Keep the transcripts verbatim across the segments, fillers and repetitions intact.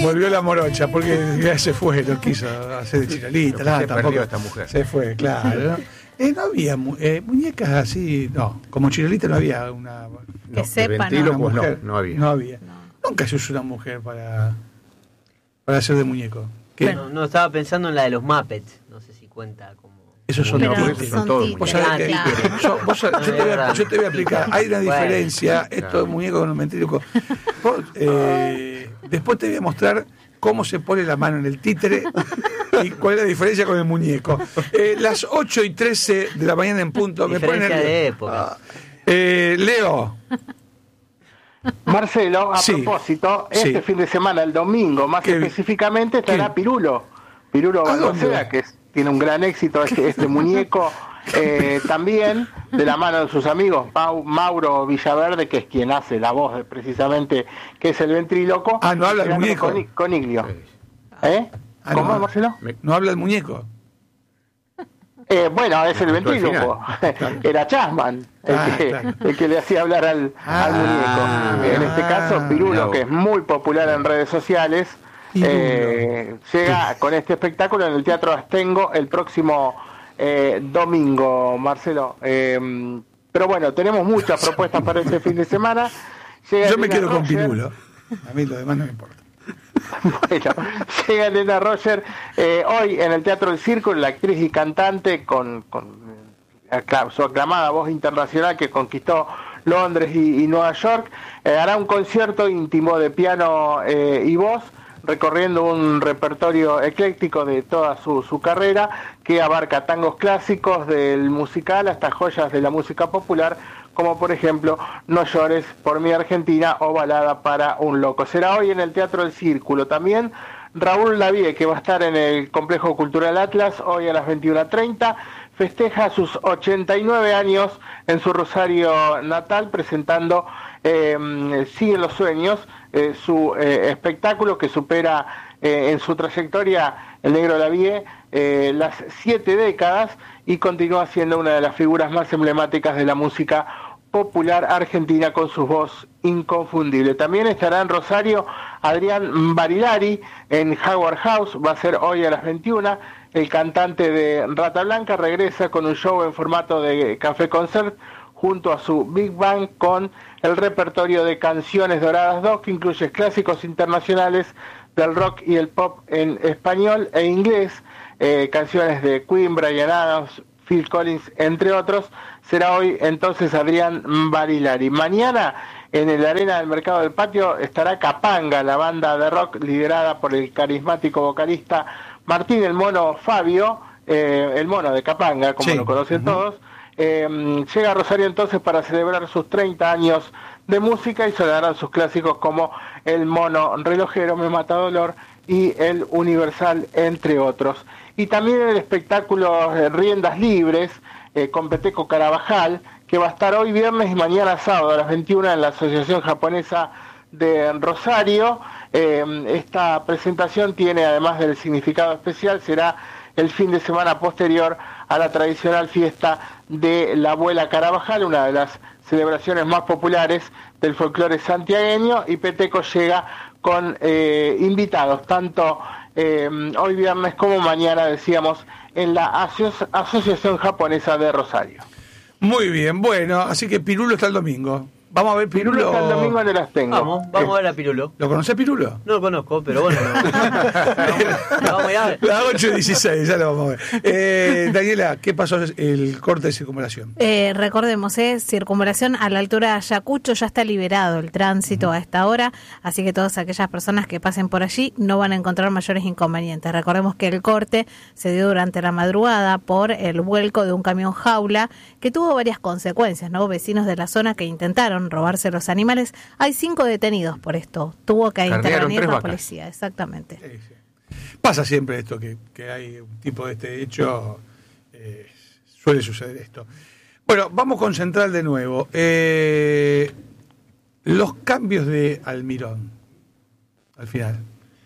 volvió la morocha, porque ya se fue, no quiso hacer de Chirolita, nada, se tampoco. perdió esta mujer. Se fue, claro. ¿No? Eh, no había mu- eh, muñecas así, no, como Chirolita no había una. Que no, sepa, de ¿no? ventrílocuos, Una no, mujer, no había. No había. No. Nunca se usó una mujer para, para hacer de muñeco. ¿Qué? Bueno. No, no, estaba pensando en la de los Muppets. No sé si cuenta como. Esos son Pero los no, títeres. esos son todos títeres. Vos sabés Ah, que- títeres. yo, vos sabés- yo te voy a, yo te voy a explicar, hay una Bueno, diferencia, claro. esto de muñeco con un ventríloco. Vos, eh, después te voy a mostrar cómo se pone la mano en el títere y cuál es la diferencia con el muñeco. Eh, las ocho y trece de la mañana en punto. Me ponen Diferencia nervioso. de época. Ah, eh, Leo, Marcelo, a Sí. propósito, este Sí. fin de semana, el domingo, más ¿Qué? específicamente, estará ¿Quién? Pirulo. Pirulo ¿A dónde Balmaceda, va? que es- tiene un gran éxito, este, este muñeco, eh, también de la mano de sus amigos, Mau- Mauro Villaverde, que es quien hace la voz de, precisamente, que es el ventríloco. Ah, ¿no habla el Gerardo muñeco? Coni- Coniglio. Sí. ¿Eh? Ah, ¿Cómo, no. Marcelo? Me- no habla el muñeco. Eh, bueno, es el Me gustó el ventríloco. Era Chasman el, Ah, que, claro. el que le hacía hablar al, Ah, al muñeco. En este caso, mirá Pirulo, vos. que es muy popular en redes sociales, Pirulo. eh, llega con este espectáculo en el Teatro Astengo el próximo eh, domingo, Marcelo. Eh, pero bueno, tenemos muchas propuestas para este fin de semana. Llega Yo me Elena quedo con Roger. Pirulo. A mí lo demás no me importa. Bueno, llega Elena Roger eh, hoy en el Teatro del Círculo, la actriz y cantante con, con eh, acla- su aclamada voz internacional que conquistó Londres y, y Nueva York, eh, hará un concierto íntimo de piano eh, y voz, recorriendo un repertorio ecléctico de toda su, su carrera, que abarca tangos clásicos del musical hasta joyas de la música popular, como por ejemplo No llores por mi Argentina o Balada para un loco. Será hoy en el Teatro del Círculo. También Raúl Lavie, que va a estar en el Complejo Cultural Atlas hoy a las veintiuna treinta, festeja sus ochenta y nueve años en su Rosario natal, presentando eh, Siguen los Sueños, eh, su eh, espectáculo que supera eh, en su trayectoria el Negro Lavie eh, las siete décadas y continúa siendo una de las figuras más emblemáticas de la música popular argentina con su voz inconfundible. También estará en Rosario Adrián Barilari en Howard House, va a ser hoy a las veintiuna. El cantante de Rata Blanca regresa con un show en formato de café concert junto a su Big Bang con el repertorio de Canciones Doradas dos, que incluye clásicos internacionales del rock y el pop en español e inglés, eh, canciones de Queen, Bryan Adams, Phil Collins, entre otros. Será hoy entonces Adrián Barilari. Mañana en el Arena del Mercado del Patio estará Capanga, la banda de rock liderada por el carismático vocalista Martín el Mono Fabio, eh, el Mono de Capanga, como Sí. lo conocen Uh-huh. todos. Eh, llega a Rosario entonces para celebrar sus treinta años de música y sonarán sus clásicos como El Mono Relojero, Me Mata Dolor y El Universal, entre otros. Y también el espectáculo eh, Riendas Libres eh, con Peteco Carabajal, que va a estar hoy viernes y mañana sábado a las veintiuna en la Asociación Japonesa de Rosario. Eh, esta presentación tiene, además del significado especial, será el fin de semana posterior a la tradicional fiesta de la Abuela Carabajal, una de las celebraciones más populares del folclore santiagueño, y Peteco llega con eh, invitados, tanto eh, hoy viernes como mañana, decíamos, en la Aso- Asociación Japonesa de Rosario. Muy bien, bueno, así que Pirulo está el domingo. Vamos a ver Pirulo. Pirulo está el domingo en el Astengo. Vamos, vamos a ver a Pirulo. ¿Lo conocés, Pirulo? No lo conozco, pero bueno. No. Vamos, vamos a ir a ver. Las ocho y dieciséis, ya lo vamos a ver. Eh, Daniela, ¿qué pasó el corte de circunvalación? Eh, recordemos, eh, circunvalación a la altura de Ayacucho, ya está liberado el tránsito a esta hora, así que todas aquellas personas que pasen por allí no van a encontrar mayores inconvenientes. Recordemos que el corte se dio durante la madrugada por el vuelco de un camión jaula que tuvo varias consecuencias, ¿no? Vecinos de la zona que intentaron robarse los animales. Hay cinco detenidos por esto. Tuvo que Carnearon intervenir tres la vacas. policía, exactamente. Sí, sí. Pasa siempre esto, que, que hay un tipo de este hecho, eh, suele suceder esto. Bueno, vamos con Central de nuevo. Eh, los cambios de Almirón, al final.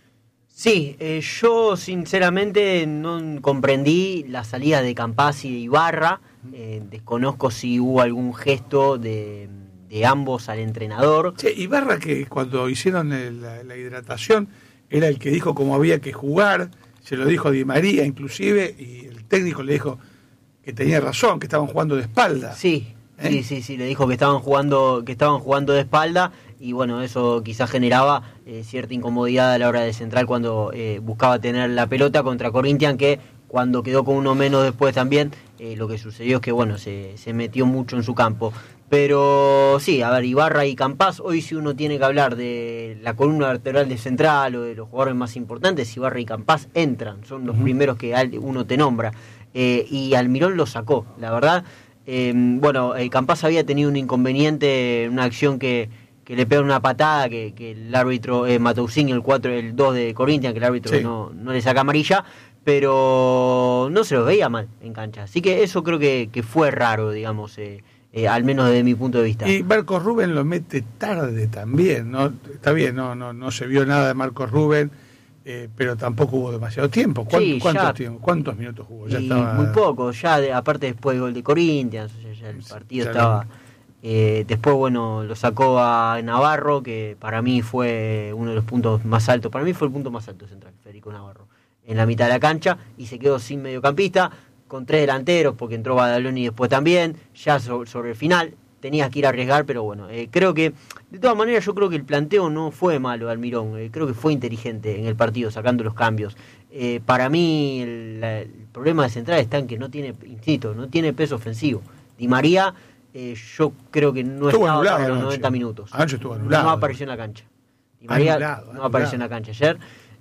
Sí, eh, yo sinceramente no comprendí la salida de Campazzi y de Ibarra. Eh, desconozco si hubo algún gesto de, de ambos al entrenador. Che, Ibarra, que cuando hicieron el- la, la hidratación, era el que dijo cómo había que jugar, se lo dijo Di María inclusive, y el técnico le dijo que tenía razón, que estaban jugando de espalda. Sí, ¿Eh? sí, sí, sí, le dijo que estaban jugando, que estaban jugando de espalda, y bueno, eso quizás generaba eh, cierta incomodidad a la hora de central cuando eh, buscaba tener la pelota contra Corinthians, que cuando quedó con uno menos después también, eh, lo que sucedió es que bueno, se, se metió mucho en su campo. Pero sí, a ver, Ibarra y Campás, hoy si uno tiene que hablar de la columna vertebral de central o de los jugadores más importantes, Ibarra y Campás entran, son los uh-huh. primeros que uno te nombra. Eh, y Almirón lo sacó, la verdad. Eh, bueno, eh, Campás había tenido un inconveniente, una acción que, que le pega una patada, que, que el árbitro eh, Mateusinho, el cuatro, el dos de Corinthians, que el árbitro sí. no, no le saca amarilla, pero no se lo veía mal en cancha. Así que eso creo que, que fue raro, digamos, eh, eh, al menos desde mi punto de vista. Y Marcos Rubén lo mete tarde también, ¿no? Está bien, no, no, no se vio nada de Marcos Rubén. Eh, pero tampoco hubo demasiado tiempo. ¿Cuánto, sí, ¿cuántos, ya, tiempo, ¿Cuántos minutos jugó? Ya y estaba... Muy poco, ya de, aparte después del gol de Corinthians, o sea, ya el partido ya estaba... Eh, después, bueno, lo sacó a Navarro, que para mí fue uno de los puntos más altos, para mí fue el punto más alto central, Federico Navarro, en la mitad de la cancha, y se quedó sin mediocampista, con tres delanteros, porque entró Badaloni después también, ya sobre, sobre el final... Tenías que ir a arriesgar, pero bueno, eh, creo que, de todas maneras, yo creo que el planteo no fue malo de Almirón, eh, creo que fue inteligente en el partido, sacando los cambios. Eh, para mí, el, la, el problema de Central está en que no tiene, insisto, no tiene peso ofensivo. Di María, eh, yo creo que no estuvo estaba anulado en los anoche. noventa minutos. Anoche estuvo anulado. No apareció en la cancha. Di María anulado, no anulado. apareció en la cancha ayer.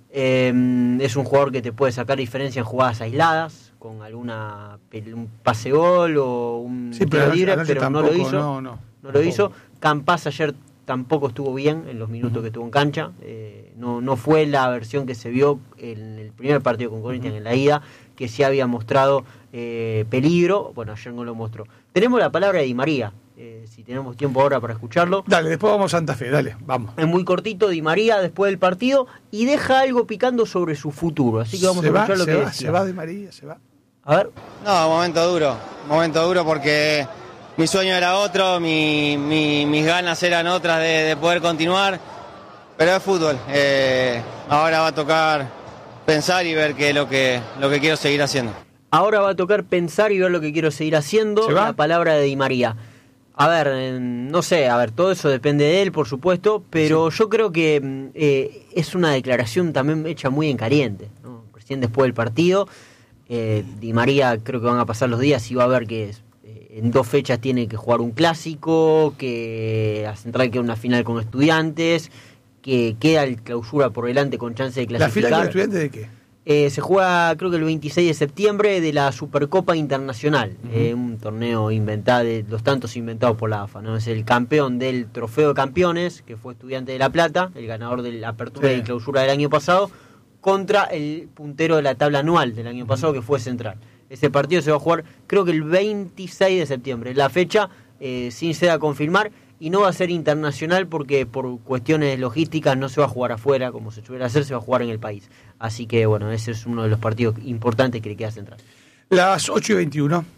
Eh, es un jugador que te puede sacar diferencia en jugadas aisladas, con alguna un pase gol o un sí, tiro libre, pero tampoco, no lo hizo. No, no, no lo hizo. Campás ayer tampoco estuvo bien en los minutos uh-huh. que estuvo en cancha. Eh, no, no fue la versión que se vio en el primer partido con Corinthians uh-huh. en la ida, que sí había mostrado eh, peligro. Bueno, ayer no lo mostró. Tenemos la palabra de Di María. Eh, si tenemos tiempo ahora para escucharlo. Dale, después vamos a Santa Fe, dale, vamos. Es muy cortito Di María después del partido y deja algo picando sobre su futuro. Así que vamos se a escuchar va, lo se que va, decía. Se va Di María, se va. A ver. No, momento duro, momento duro porque mi sueño era otro, mi, mi, mis ganas eran otras de, de poder continuar, pero es fútbol. Eh, ahora va a tocar pensar y ver qué es lo que, lo que quiero seguir haciendo. Ahora va a tocar pensar y ver lo que quiero seguir haciendo. ¿Se va? La palabra de Di María. A ver, eh, no sé, a ver, todo eso depende de él, por supuesto, pero sí. yo creo que eh, es una declaración también hecha muy en caliente, ¿no? Recién después del partido, eh, Di María creo que van a pasar los días y va a ver que es, eh, en dos fechas tiene que jugar un clásico, que a Central queda una final con Estudiantes, que queda el Clausura por delante con chance de clasificar. ¿La final con Estudiantes de qué? Eh, se juega creo que el veintiséis de septiembre de la Supercopa Internacional, uh-huh. eh, un torneo inventado, de los tantos inventados por la A F A, ¿no? Es el campeón del Trofeo de Campeones, que fue Estudiante de La Plata, el ganador de la apertura sí. y clausura del año pasado, contra el puntero de la tabla anual del año pasado, uh-huh. que fue Central. Ese partido se va a jugar creo que el veintiséis de septiembre, la fecha eh, sin ser a confirmar, y no va a ser internacional porque por cuestiones logísticas no se va a jugar afuera como se suele hacer, se va a jugar en el país. Así que bueno, ese es uno de los partidos importantes que le queda a Central. Las ocho y veintiuno.